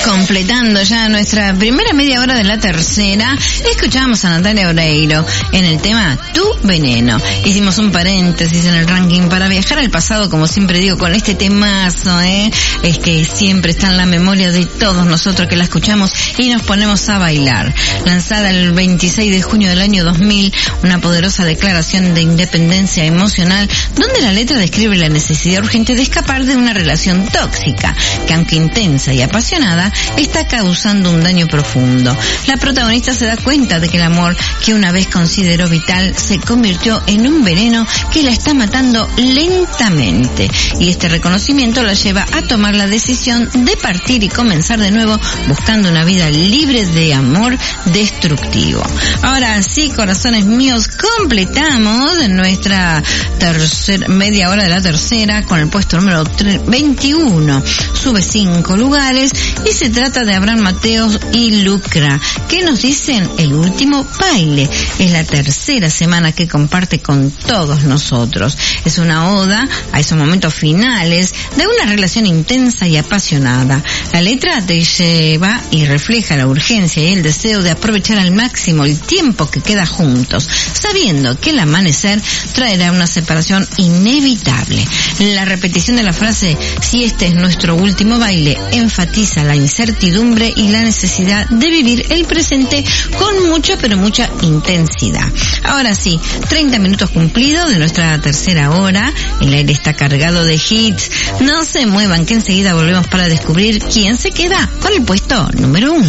Completando ya nuestra primera media hora de la tercera, escuchamos a Natalia Oreiro en el tema Tu Veneno. Hicimos un paréntesis en el ranking para viajar al pasado, como siempre digo, con este temazo, es que siempre está en la memoria de todos nosotros que la escuchamos y nos ponemos a bailar. Lanzada el 26 de junio del año 2000, una poderosa declaración de independencia emocional, donde la letra describe la necesidad urgente de escapar de una relación tóxica, que aunque intensa y apasionada, está causando un daño profundo. La protagonista se da cuenta de que el amor que una vez consideró vital se convirtió en un veneno que la está matando lentamente, y este reconocimiento la lleva a tomar la decisión de partir y comenzar de nuevo, buscando una vida libre de amor destructivo. Ahora sí, corazones míos, completamos nuestra media hora de la tercera con el puesto número 21. Sube 5 lugares y se trata de Abraham Mateos y Lucra, que nos dicen El Último Baile. Es la tercera semana que comparte con todos nosotros. Es una oda a esos momentos finales de una relación intensa y apasionada. La letra te lleva y refleja la urgencia y el deseo de aprovechar al máximo el tiempo que queda juntos, sabiendo que el amanecer traerá una separación inevitable. La repetición de la frase "si este es nuestro último baile" enfatiza la incertidumbre y la necesidad de vivir el presente con mucha pero mucha intensidad. Ahora sí, 30 minutos cumplidos de nuestra tercera hora. El aire está cargado de hits. No se muevan, que enseguida volvemos para descubrir quién se queda con el puesto número 1.